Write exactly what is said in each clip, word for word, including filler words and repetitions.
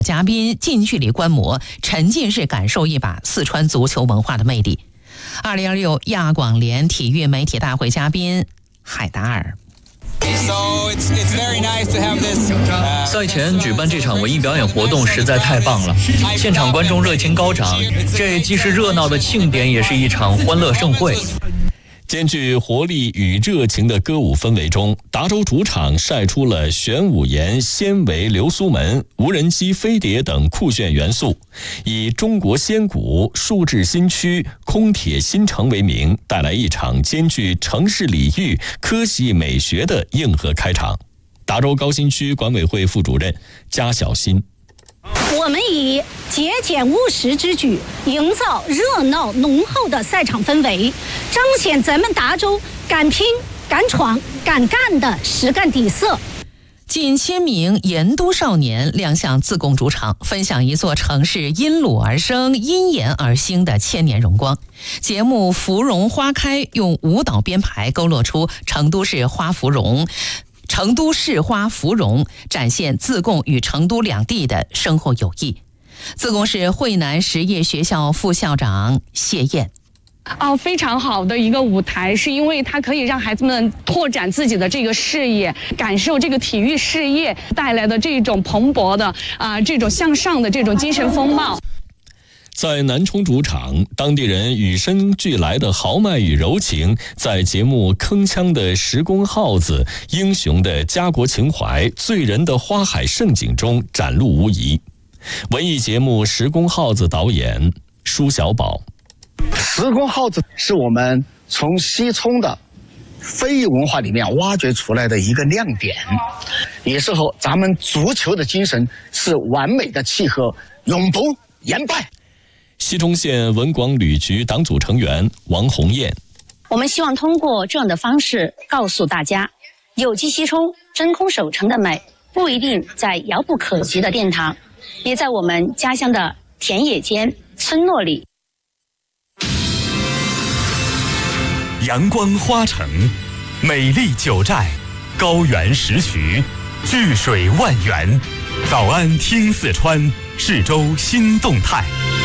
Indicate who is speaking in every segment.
Speaker 1: 嘉宾近距离观摩，沉浸式感受一把四川足球文化的魅力。二零二六亚广联体育媒体大会嘉宾海达尔。
Speaker 2: 赛前举办这场文艺表演活动实在太棒了，现场观众热情高涨，这既是热闹的庆典，也是一场欢乐盛会。
Speaker 3: 兼具活力与热情的歌舞氛围中，达州主场晒出了玄武岩、纤维流苏门、无人机飞碟等酷炫元素，以中国仙谷、数字新区、空铁新城为名，带来一场兼具城市礼遇、科技美学的硬核开场。达州高新区管委会副主任加小新，
Speaker 4: 我们以节俭务实之举，营造热闹浓厚的赛场氛围，彰显咱们达州敢拼、敢闯、敢干的实干底色。
Speaker 1: 近千名盐都少年亮相自贡主场，分享一座城市因鲁而生、因盐而兴的千年荣光。节目《芙蓉花开》用舞蹈编排勾勒出成都市花芙蓉。成都市花芙蓉展现自贡与成都两地的深厚友谊。自贡市惠南实业学校副校长谢燕。
Speaker 5: 哦，非常好的一个舞台，是因为它可以让孩子们拓展自己的这个视野，感受这个体育事业带来的这种蓬勃的啊、呃、这种向上的这种精神风貌。
Speaker 3: 在南充主场，当地人与生俱来的豪迈与柔情，在节目铿锵的石工号子、英雄的家国情怀、醉人的花海盛景中展露无遗。文艺节目《石工号子》导演舒小宝，
Speaker 6: 石工号子是我们从西充的非遗文化里面挖掘出来的一个亮点，也是和咱们足球的精神是完美的契合，永不言败。
Speaker 3: 西充县文广旅局党组成员王红艳，
Speaker 4: 我们希望通过这样的方式告诉大家，有机西充真空守成的美不一定在遥不可及的殿堂，也在我们家乡的田野间、村落里。
Speaker 7: 阳光花城，美丽九寨，高原十渠，巨水万源。早安听四川，市州新动态。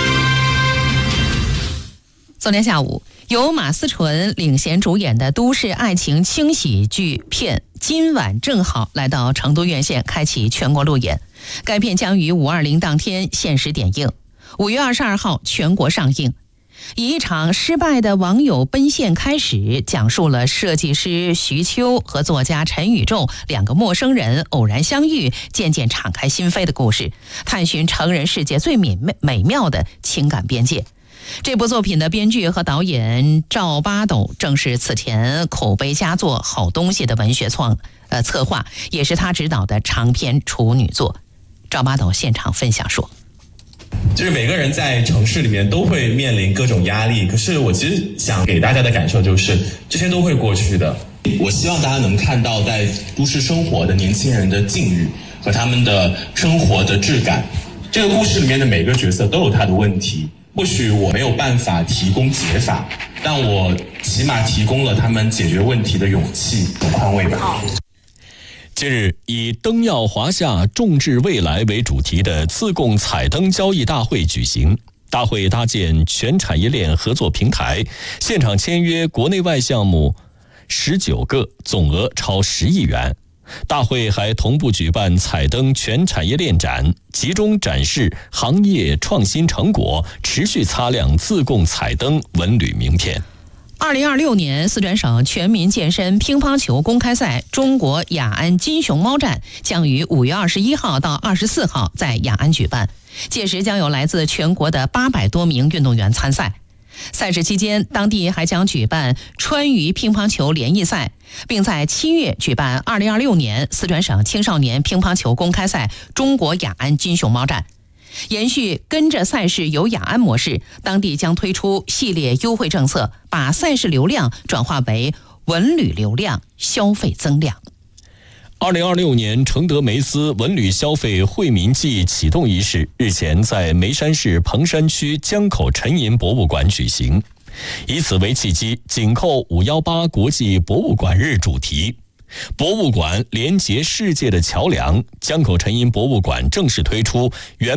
Speaker 1: 昨天下午，由马思纯领衔主演的都市爱情轻喜剧片《今晚正好》来到成都院线开启全国路演。该片将于五二零当天限时点映，五月二十二号全国上映。以一场失败的网友奔现开始，讲述了设计师徐秋和作家陈宇宙两个陌生人偶然相遇，渐渐敞开心扉的故事，探寻成人世界最美美妙的情感边界。这部作品的编剧和导演赵八斗正是此前口碑佳作《好东西》的文学创呃策划，也是他执导的长篇处女作。赵八斗现场分享说，
Speaker 8: 就是每个人在城市里面都会面临各种压力，可是我其实想给大家的感受就是这些都会过去的。我希望大家能看到在都市生活的年轻人的境遇和他们的生活的质感。这个故事里面的每个角色都有他的问题，或许我没有办法提供解法，但我起码提供了他们解决问题的勇气和宽慰吧。
Speaker 3: 近日，以灯耀华夏，众志未来为主题的自贡彩灯交易大会举行。大会搭建全产业链合作平台，现场签约国内外项目十九个，总额超十亿元。大会还同步举办彩灯全产业链展，集中展示行业创新成果，持续擦亮自贡彩灯文旅名片。
Speaker 1: 二零二六年四川省全民健身乒乓球公开赛中国雅安金熊猫站将于五月二十一号到二十四号在雅安举办，届时将有来自全国的八百多名运动员参赛。赛事期间，当地还将举办川渝乒乓球联谊赛，并在七月举办二零二六年四川省青少年乒乓球公开赛中国雅安金熊猫站。延续跟着赛事游雅安模式，当地将推出系列优惠政策，把赛事流量转化为文旅流量，消费增量。
Speaker 3: 二零二六年承德梅斯文旅消费惠民季启动仪式日前在眉山市彭山区江口沉银博物馆举行，以此为契机，紧扣五一八国际博物馆日主题， 博物馆连接世界的桥梁，江口沉银博物馆正式推出原